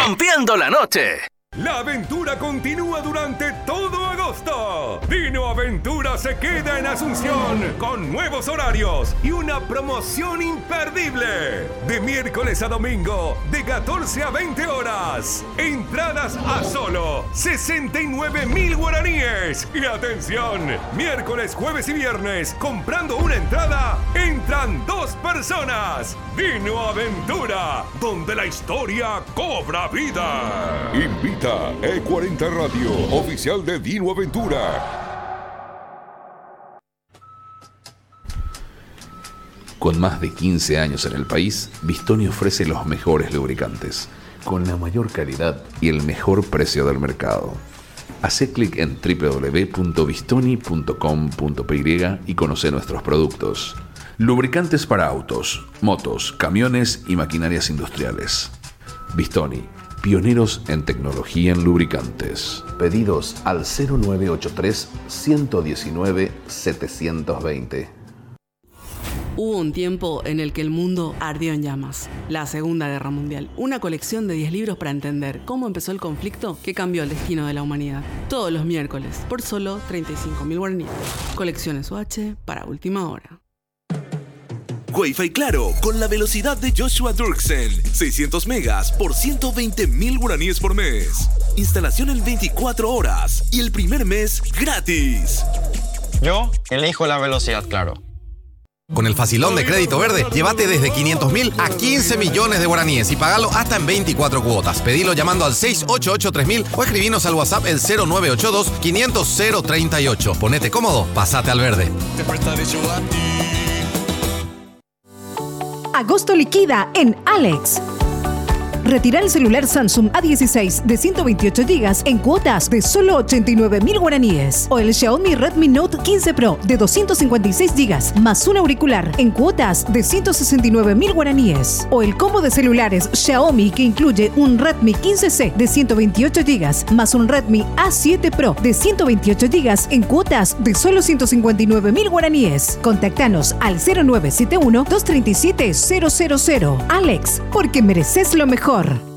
rompiendo la noche. La aventura continúa durante todo agosto. Dino Aventura se queda en Asunción con nuevos horarios y una promoción imperdible. De miércoles a domingo, de 14 a 20 horas. Entradas a solo 69.000 guaraníes. Y atención, miércoles, jueves y viernes, comprando una entrada, entran 2 personas. Dino Aventura, donde la historia cobra vida. Invita E40 Radio, oficial de Dino Aventura. Con más de 15 años en el país, Bistoni ofrece los mejores lubricantes, con la mayor calidad y el mejor precio del mercado. Hacé clic en www.bistoni.com.py y conoce nuestros productos. Lubricantes para autos, motos, camiones y maquinarias industriales. Bistoni, pioneros en tecnología en lubricantes. Pedidos al 0983 119 720. Hubo un tiempo en el que el mundo ardió en llamas. La Segunda Guerra Mundial. Una colección de 10 libros para entender cómo empezó el conflicto que cambió el destino de la humanidad. Todos los miércoles, por solo 35.000 guaraníes. Colecciones UH para última hora. Wi-Fi Claro, con la velocidad de Joshua Dirksen. 600 megas por 120.000 guaraníes por mes. Instalación en 24 horas. Y el primer mes gratis. Yo elijo la velocidad Claro. Con el facilón de Crédito Verde, llévate desde 500.000 a 15 millones de guaraníes y pagalo hasta en 24 cuotas. Pedilo llamando al 688-3000 o escribinos al WhatsApp el 0982-500-038. Ponete cómodo, pasate al verde. Te prestaré yo a ti. Agosto liquida en Alex. Retira el celular Samsung A16 de 128 GB en cuotas de solo 89.000 guaraníes. O el Xiaomi Redmi Note 15 Pro de 256 GB más un auricular en cuotas de 169.000 guaraníes. O el combo de celulares Xiaomi que incluye un Redmi 15C de 128 GB más un Redmi A7 Pro de 128 GB en cuotas de solo 159.000 guaraníes. Contáctanos al 0971-237-000. Alex, porque mereces lo mejor.